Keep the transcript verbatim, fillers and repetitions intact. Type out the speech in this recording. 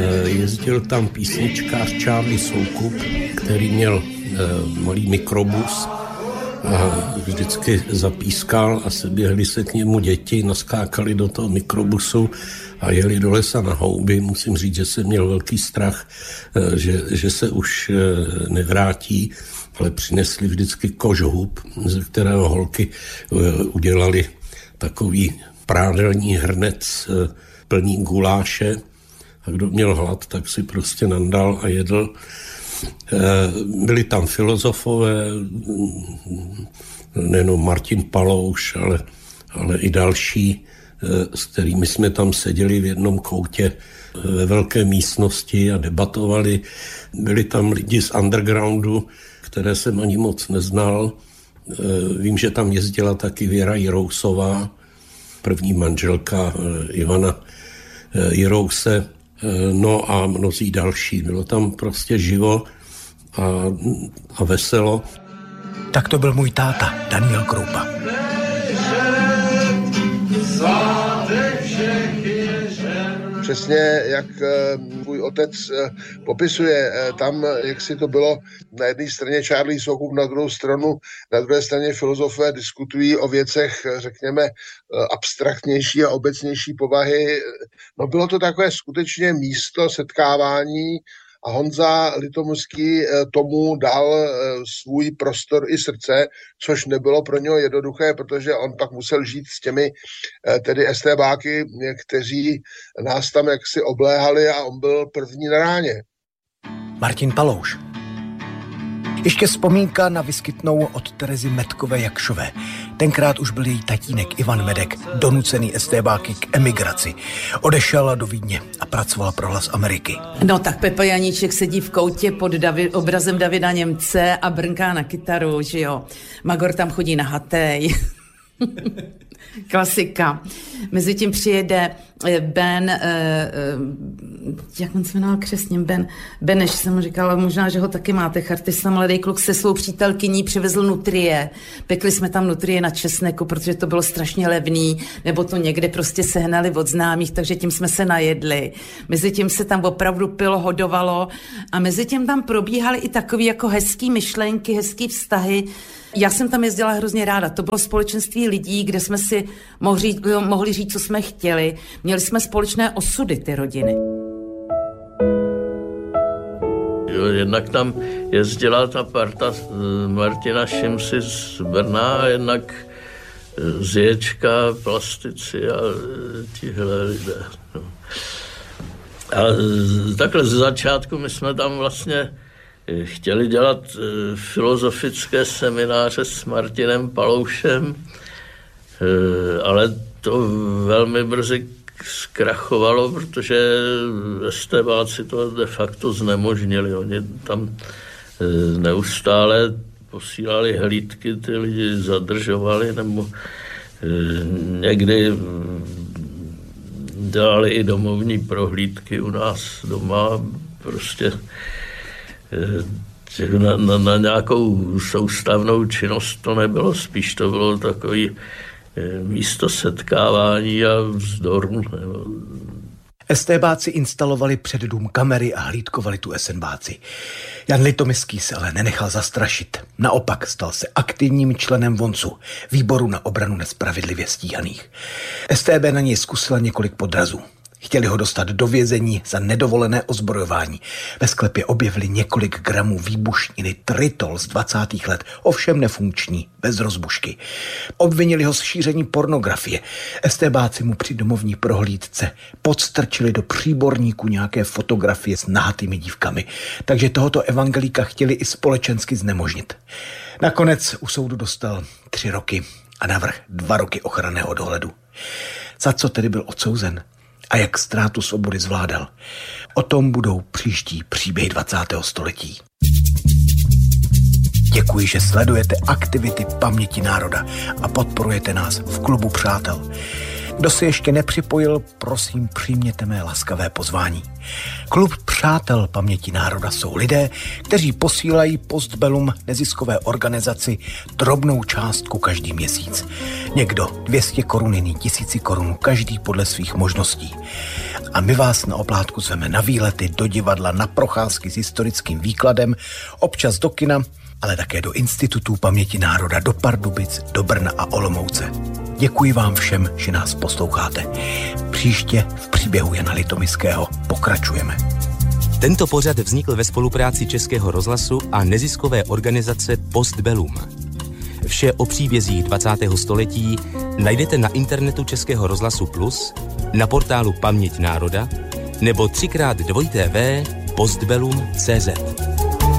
Jezdil tam písničkář Charlie Soukup, který měl malý mikrobus a vždycky zapískal a seběhli se k němu děti, naskákali do toho mikrobusu a jeli do lesa na houby. Musím říct, že jsem měl velký strach, že, že se už nevrátí, ale přinesli vždycky kožhub, ze kterého holky udělali takový prádelní hrnec plný guláše a kdo měl hlad, tak si prostě nandal a jedl. Byli tam filozofové, nejenom Martin Palouš, ale, ale i další, s kterými jsme tam seděli v jednom koutě ve velké místnosti a debatovali. Byli tam lidi z undergroundu, které jsem ani moc neznal. Vím, že tam jezdila taky Věra Jirousová, první manželka Ivana Jirouse, no a mnozí další. Bylo tam prostě živo a, a veselo. Tak to byl můj táta, Daniel Kroupa. Přesně jak můj otec popisuje, tam, jak si to bylo na jedné straně Charlie Soukup, na druhou stranu, na druhé straně filozofové diskutují o věcech, řekněme, abstraktnější a obecnější povahy. No bylo to takové skutečně místo setkávání a Honza Litoměřský tomu dal svůj prostor i srdce, což nebylo pro něho jednoduché, protože on pak musel žít s těmi tedy estébáky, kteří nás tam jaksi obléhali a on byl první na ráně. Martin Palouš. Ještě vzpomínka na vyskytnou od Terezy Metkové Jakšové. Tenkrát už byl její tatínek Ivan Medek donucený estébáky k emigraci. Odešel do Vídně a pracoval pro Hlas Ameriky. No tak Pepa Janíček sedí v koutě pod Davi- obrazem Davida Němce a brnká na kytaru, že jo. Magor tam chodí na hatej. Klasika. Mezitím přijede Ben, jak on se jmenoval křesně, Ben, Beneš jsem mu říkala, možná, že ho taky máte, chartista, mladý kluk se svou přítelkyní přivezl nutrie. Pekli jsme tam nutrie na česneku, protože to bylo strašně levný, nebo to někde prostě sehnali od známých, takže tím jsme se najedli. Mezitím se tam opravdu pilo, hodovalo a mezitím tam probíhaly i takový jako hezký myšlenky, hezký vztahy. Já jsem tam jezdila hrozně ráda. To bylo společenství lidí, kde jsme si mohli, mohli říct, co jsme chtěli. Měli jsme společné osudy, ty rodiny. Jo, jednak tam jezdila ta parta Martina Šimsi z Brna a jednak Zječka, plastici a tihle lidé. No. A takhle z začátku my jsme tam vlastně chtěli dělat filozofické semináře s Martinem Paloušem, ale to velmi brzy zkrachovalo, protože estébáci to de facto znemožnili. Oni tam neustále posílali hlídky, ty lidi zadržovali, nebo někdy dělali i domovní prohlídky u nás doma, prostě Na, na, na nějakou soustavnou činnost to nebylo, spíš to bylo takový místo setkávání a vzdoru. Estébáci instalovali před dům kamery a hlídkovali tu esenbáci. Jan Litoměřský se ale nenechal zastrašit. Naopak stal se aktivním členem Voncu, výboru na obranu nespravedlivě stíhaných. es té bé na něj zkusila několik podrazů. Chtěli ho dostat do vězení za nedovolené ozbrojování. Ve sklepě objevili několik gramů výbušniny tritol z dvacátých let, ovšem nefunkční, bez rozbušky. Obvinili ho z šíření pornografie. Estébáci mu při domovní prohlídce podstrčili do příborníku nějaké fotografie s nahatými dívkami, takže tohoto evangelíka chtěli i společensky znemožnit. Nakonec u soudu dostal tři roky a navrch dva roky ochranného dohledu. Za co tedy byl odsouzen? A jak ztrátu svobody zvládal? O tom budou příští příběhy dvacátého století. Děkuji, že sledujete aktivity Paměti národa a podporujete nás v Klubu přátel. Kdo se ještě nepřipojil, prosím, přijměte mé laskavé pozvání. Klub Přátel paměti národa jsou lidé, kteří posílají Postbellum neziskové organizaci drobnou částku každý měsíc. Někdo dvě stě korun, jiný tisíci korun, každý podle svých možností. A my vás na oplátku zveme na výlety, do divadla, na procházky s historickým výkladem, občas do kina, ale také do institutů paměti národa, do Pardubic, do Brna a Olomouce. Děkuji vám všem, že nás posloucháte. Příště v příběhu Jana Litoměstského pokračujeme. Tento pořad vznikl ve spolupráci Českého rozhlasu a neziskové organizace Postbellum. Vše o příbězích dvacátého století najdete na internetu Českého rozhlasu Plus, na portálu Paměť národa nebo třikrát dvojité v postbellum tečka cé zet.